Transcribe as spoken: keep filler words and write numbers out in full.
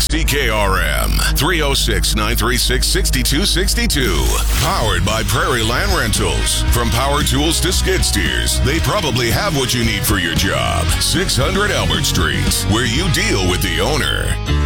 sixty K R M, three oh six, nine three six, six two six two. Powered by Prairie Land Rentals. From power tools to skid steers, they probably have what you need for your job. six hundred Albert Street, where you deal with the owner.